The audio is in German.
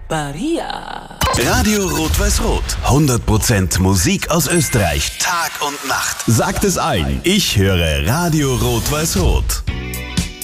Maria. Radio Rot-Weiß-Rot. 100% Musik aus Österreich. Tag und Nacht. Sagt es ein. Ich höre Radio Rot-Weiß-Rot.